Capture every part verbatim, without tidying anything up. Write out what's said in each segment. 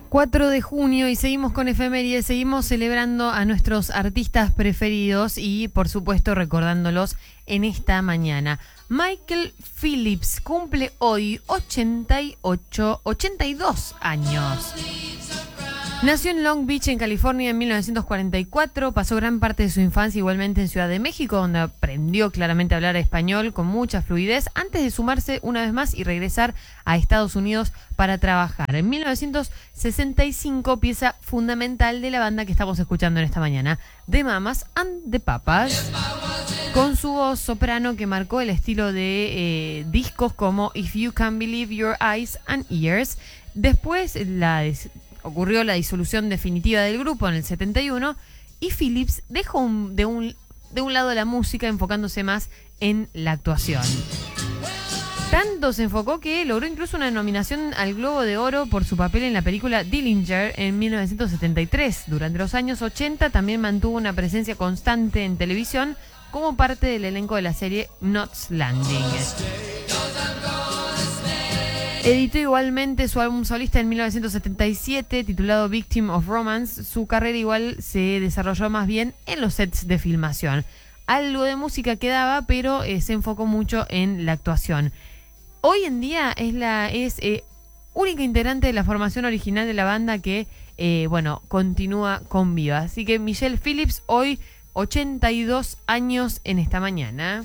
cuatro de junio y seguimos con efemérides, seguimos celebrando a nuestros artistas preferidos y por supuesto recordándolos en esta mañana. Michael Phillips cumple hoy ochenta y ocho, ochenta y dos años. Nació en Long Beach, en California, en mil novecientos cuarenta y cuatro. Pasó gran parte de su infancia igualmente en Ciudad de México, donde aprendió claramente a hablar español con mucha fluidez antes de sumarse una vez más y regresar a Estados Unidos para trabajar. En mil novecientos sesenta y cinco, pieza fundamental de la banda que estamos escuchando en esta mañana, The Mamas and the Papas, con su voz soprano que marcó el estilo de eh, discos como If You Can Believe Your Eyes and Ears. Después la ocurrió la disolución definitiva del grupo en el setenta y uno y Phillips dejó un, de, un, de un lado la música enfocándose más en la actuación. Tanto se enfocó que logró incluso una nominación al Globo de Oro por su papel en la película Dillinger en mil novecientos setenta y tres. Durante los años ochenta también mantuvo una presencia constante en televisión como parte del elenco de la serie Knots Landing. Editó igualmente su álbum solista en mil novecientos setenta y siete, titulado Victim of Romance. Su carrera igual se desarrolló más bien en los sets de filmación. Algo de música quedaba, pero eh, se enfocó mucho en la actuación. Hoy en día es la es eh, única integrante de la formación original de la banda que, eh, bueno, continúa con vida. Así que Michelle Phillips, hoy ochenta y dos años en esta mañana.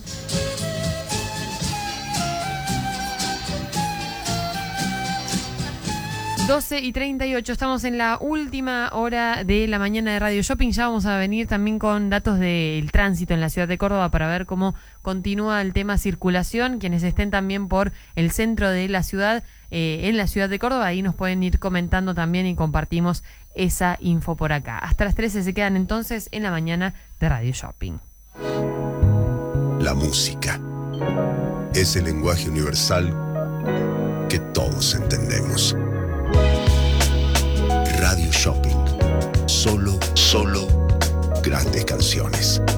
doce y treinta y ocho, estamos en la última hora de la mañana de Radio Shopping. Ya vamos a venir también con datos del tránsito en la ciudad de Córdoba para ver cómo continúa el tema circulación. Quienes estén también por el centro de la ciudad, eh, en la ciudad de Córdoba, ahí nos pueden ir comentando también y compartimos esa info por acá. Hasta las trece se quedan entonces en la mañana de Radio Shopping. La música es el lenguaje universal que todos entendemos. Radio Shopping. Solo, solo grandes canciones.